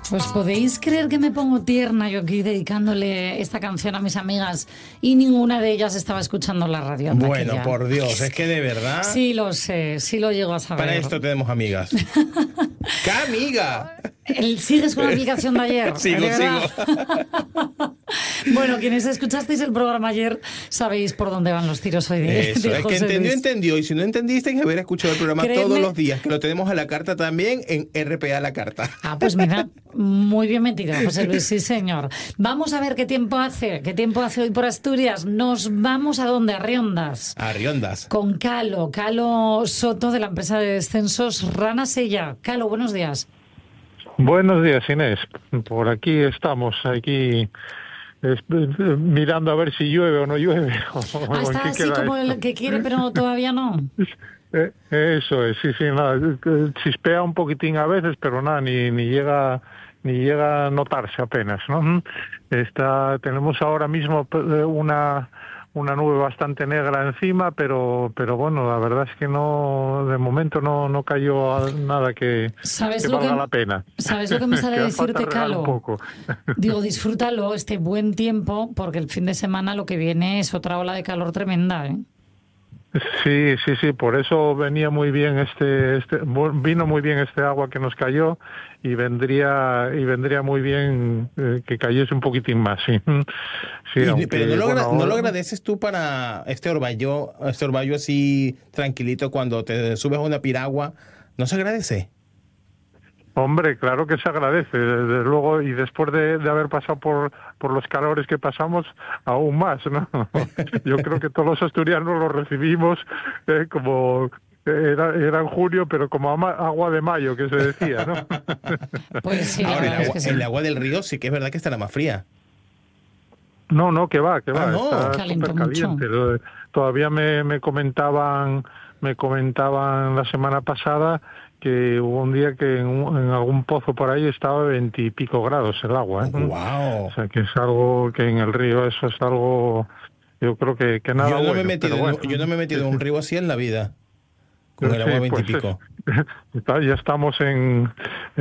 Pues podéis creer que me pongo tierna yo aquí dedicándole esta canción a mis amigas y ninguna de ellas estaba escuchando la radio. Bueno, Aquella. por Dios, es que de verdad... Sí lo sé, sí lo llego a saber. Para esto tenemos amigas. ¿Qué amiga? ¿Sigues con la aplicación de ayer? Sigo. Bueno, quienes escuchasteis el programa ayer sabéis por dónde van los tiros hoy de Eso, de es que José Luis. entendió. Y si no entendiste, que haber escuchado el programa Créeme. todos los días, que lo tenemos a la carta también en RPA a la carta. Ah, pues mira, muy bien metido, José Luis, sí señor. Vamos a ver qué tiempo hace hoy por Asturias. Nos vamos a dónde, a Riondas. A Riondas. Con Calo Soto de la empresa de descensos Rana Sella. Calo, buenos días. Buenos días, Inés. Por aquí estamos, mirando a ver si llueve o no llueve. Está así como el que quiere, pero todavía no. Eso es, sí, nada, chispea un poquitín a veces, pero nada, ni llega a notarse apenas, ¿no? Tenemos ahora mismo una nube bastante negra encima, pero bueno, la verdad es que de momento no cayó nada que valga la pena. ¿Sabes lo que me sale decirte, Calo? Un poco. Digo, disfrútalo, este buen tiempo, porque el fin de semana lo que viene es otra ola de calor tremenda, ¿eh? Sí, por eso venía muy bien vino muy bien este agua que nos cayó y vendría muy bien que cayese un poquitín más, sí. Pero no lo agradeces tú para este orvallo así tranquilito cuando te subes a una piragua, ¿no se agradece? Hombre, claro que se agradece, desde luego, y después de haber pasado por los calores que pasamos, aún más, ¿no? Yo creo que todos los asturianos lo recibimos como... Era en junio, pero como agua de mayo, que se decía, ¿no? Pues sí, ahora, el agua del río sí que es verdad que estará más fría. No, que va, no. Está súper caliente. Todavía me comentaban la semana pasada que hubo un día que en algún pozo por ahí estaba 20 y pico grados el agua, ¿eh? Wow. O sea, que es algo que en el río eso es algo, yo creo que nada yo no bueno. Yo no me he metido en un río así en la vida, con el agua 20 y pico. Ya estamos en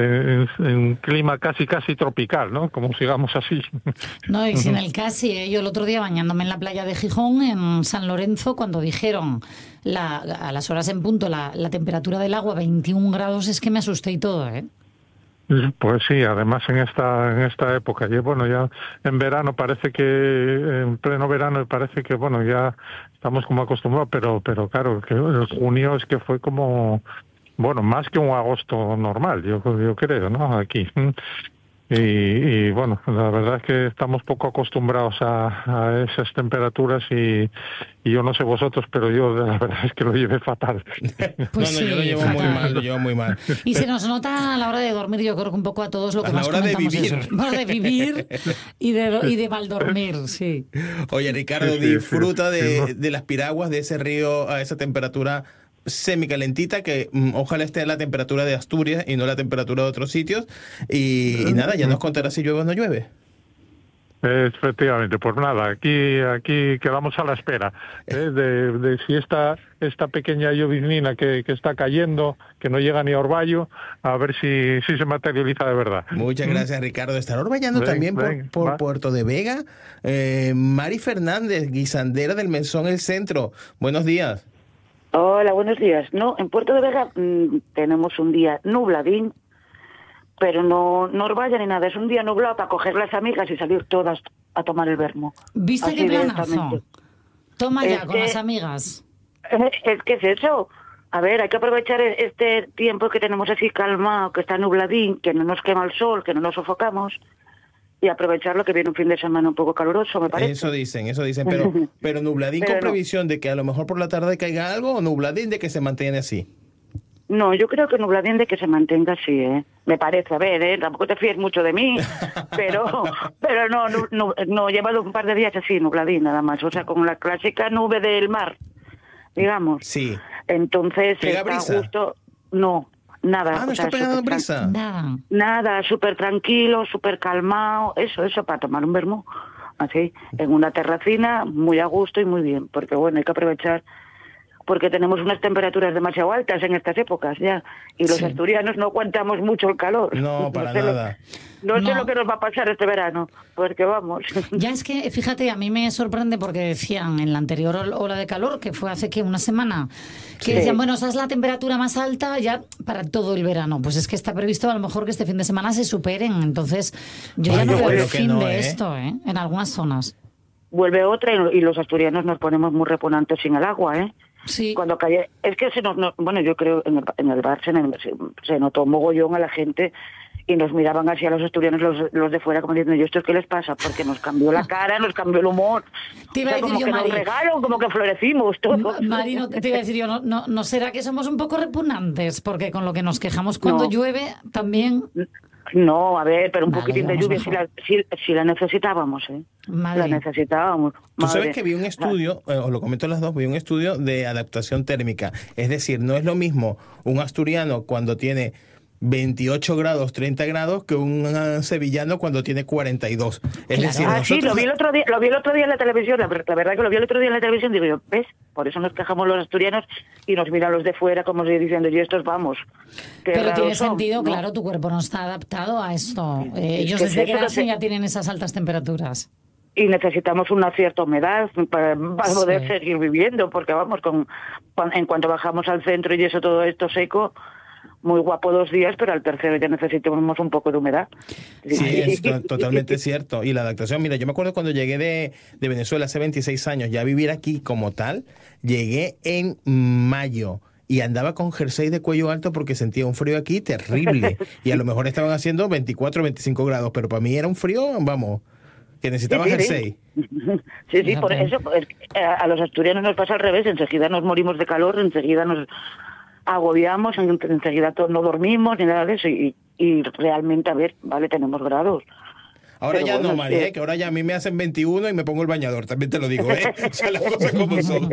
clima casi tropical, ¿no? Como sigamos así. No, y sin el casi, yo el otro día bañándome en la playa de Gijón, en San Lorenzo, cuando dijeron a las horas en punto la temperatura del agua 21 grados, es que me asusté y todo, ¿eh? Pues sí, además en esta época, y bueno, ya en verano en pleno verano parece que bueno, ya estamos como acostumbrados, pero claro, que el junio es que fue como, bueno, más que un agosto normal, yo creo, ¿no? Aquí. Y bueno, la verdad es que estamos poco acostumbrados a esas temperaturas y yo no sé vosotros, pero yo la verdad es que lo llevé fatal. Pues yo lo llevo fatal. muy mal. Y se nos nota a la hora de dormir, yo creo que un poco a todos lo que a la más hora comentamos de vivir. eso. Bueno, de vivir y de mal dormir, sí. Oye, Ricardo, disfruta de las piraguas, de ese río a esa temperatura semicalentita, que ojalá esté a la temperatura de Asturias y no la temperatura de otros sitios. Y nada, ya nos contarás si llueve o no llueve. Efectivamente, pues nada, aquí quedamos a la espera de si esta pequeña lloviznina que está cayendo, que no llega ni a Orvallo, a ver si se materializa de verdad. Muchas gracias, Ricardo. Estar orvallando también por Puerto de Vega. Mari Fernández, guisandera del Mesón El Centro. Buenos días. Hola, buenos días. No, en Puerto de Vega tenemos un día nubladín, pero no orvalla ni nada. Es un día nublado para coger las amigas y salir todas a tomar el vermo. ¿Viste qué planazo? Toma ya, con las amigas. Es que es eso. A ver, hay que aprovechar este tiempo que tenemos así calmado, que está nubladín, que no nos quema el sol, que no nos sofocamos, y aprovechar lo que viene un fin de semana un poco caluroso, me parece. Eso dicen, pero nubladín con previsión de que a lo mejor por la tarde caiga algo, o nubladín de que se mantiene así. No, yo creo que nubladín de que se mantenga así, me parece. A ver, tampoco te fíes mucho de mí, pero no, lleva un par de días así, nubladín nada más, o sea, con la clásica nube del mar, digamos. Sí. Entonces, ¿pega está brisa? a gusto, no, nada. ¿No está pegando brisa? Nada, súper tranquilo, súper calmado, eso, para tomar un vermú, así, en una terracina, muy a gusto y muy bien, porque bueno, hay que aprovechar porque tenemos unas temperaturas demasiado altas en estas épocas ya, y los asturianos no aguantamos mucho el calor. No, para nada. No sé lo que nos va a pasar este verano, porque vamos. Ya es que, fíjate, a mí me sorprende porque decían en la anterior ola de calor, que fue hace una semana, que decían, bueno, esa es la temperatura más alta ya para todo el verano. Pues es que está previsto a lo mejor que este fin de semana se superen. Entonces, yo ya no veo el fin de esto, en algunas zonas. Vuelve otra y los asturianos nos ponemos muy repugnantes sin el agua, ¿eh? Sí. Cuando cae, es que bueno, yo creo en el bar se notó mogollón a la gente y nos miraban así a los asturianos los de fuera como diciendo, ¿y esto qué les pasa? Porque nos cambió la cara, nos cambió el humor. Te iba a decir como yo, que Mari, nos regaron, como que florecimos todos. Mari, te iba a decir yo, ¿no será que somos un poco repugnantes? Porque con lo que nos quejamos cuando llueve también... No, a ver, pero un poquitín de lluvia si la necesitábamos, ¿eh? Madre. La necesitábamos. Tú sabes que vi un estudio, os lo comento las dos, vi un estudio de adaptación térmica. Es decir, no es lo mismo un asturiano cuando tiene 28 grados, 30 grados, que un sevillano cuando tiene 42. Es decir, sí, lo vi el otro día en la televisión, la verdad que lo vi el otro día en la televisión, digo yo, ¿ves? Por eso nos quejamos los asturianos y nos miran los de fuera como si diciendo, y estos vamos. Pero tiene sentido, ¿no? Claro, tu cuerpo no está adaptado a esto. Ellos desde que nacen ya tienen esas altas temperaturas. Y necesitamos una cierta humedad para poder seguir viviendo, porque vamos, en cuanto bajamos al centro y eso todo esto seco, muy guapo 2 días, pero al tercero ya necesitamos un poco de humedad. Sí, es totalmente cierto. Y la adaptación, mira, yo me acuerdo cuando llegué de Venezuela hace 26 años, ya a vivir aquí como tal, llegué en mayo y andaba con jersey de cuello alto porque sentía un frío aquí terrible. Y a lo mejor estaban haciendo 24 o 25 grados, pero para mí era un frío, vamos, que necesitaba jersey. Sí, por eso a los asturianos nos pasa al revés, enseguida nos morimos de calor, enseguida nos agobiamos, enseguida no dormimos ni nada de eso y realmente, a ver, vale, tenemos grados. Ahora pero ya bueno, no, María, que ahora ya a mí me hacen 21 y me pongo el bañador, también te lo digo, ¿eh? O sea, las cosas como son.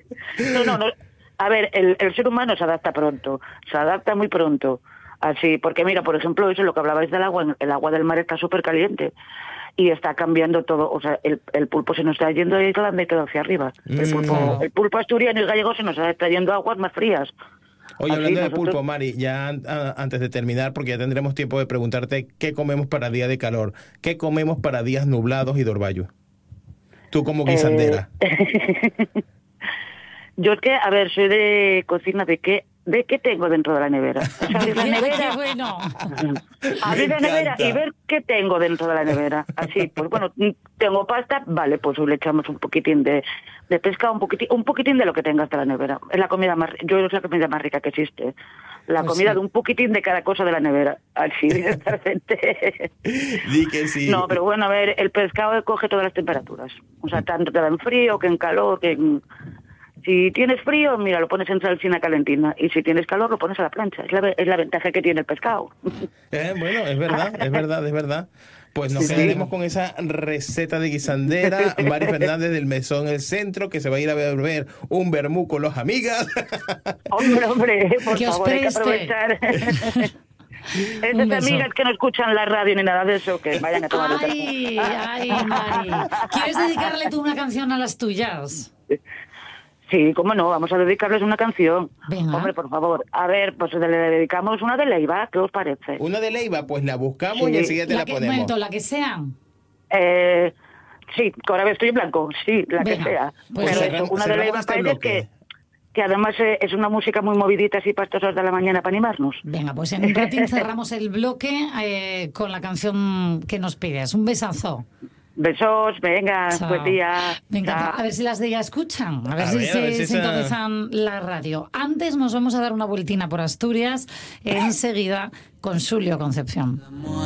No. A ver, el ser humano se adapta pronto, se adapta muy pronto. Así, porque mira, por ejemplo, eso es lo que hablabais del agua, el agua del mar está súper caliente y está cambiando todo, o sea, el pulpo se nos está yendo de Irlanda y todo hacia arriba. El pulpo asturiano y gallego se nos está yendo a aguas más frías. Oye, hablando de pulpo, Mari, ya antes de terminar, porque ya tendremos tiempo de preguntarte qué comemos para día de calor, qué comemos para días nublados y de orvallo. Tú como guisandera. Yo es que, a ver, soy de cocina, ¿de qué tengo dentro de la nevera? O sea, abrir la nevera, bueno. abrir la nevera y ver qué tengo dentro de la nevera. Así, pues bueno, tengo pasta, vale, pues le echamos un poquitín de pescado, un poquitín de lo que tengas de la nevera. Es la comida más rica que existe. La comida de un poquitín de cada cosa de la nevera. Así, directamente. Di que sí. No, pero bueno, a ver, el pescado coge todas las temperaturas. O sea, tanto te da en frío, que en calor, que en... Si tienes frío, mira, lo pones en salsina calentina. Y si tienes calor, lo pones a la plancha. Es la ventaja que tiene el pescado. Bueno, es verdad. Pues nos quedaremos con esa receta de guisandera. Mari Fernández del Mesón El Centro, que se va a ir a beber un vermú con los amigas. Hombre, por que favor, hay que aprovechar. Esas amigas que no escuchan la radio ni nada de eso, que vayan a tomar Ay, Mari. ¿Quieres dedicarle tú una canción a las tuyas? Sí, cómo no, vamos a dedicarles una canción. Venga. Hombre, por favor. A ver, pues le dedicamos una de Leiva, ¿qué os parece? Una de Leiva, pues la buscamos y enseguida te la ponemos. La que sea. Sí, ahora estoy en blanco, sí, la Venga, que sea. pues pero una de Leiva Paredes que además es una música muy movidita así para estas horas de la mañana para animarnos. Venga, pues en un ratín cerramos el bloque con la canción que nos pides. Un besazo. Besos, venga, Chao. buen día. Venga, Chao. a ver si las de ella escuchan, a ver si se sintonizan la radio. Antes nos vamos a dar una vueltina por Asturias, enseguida con Xulio Concepción.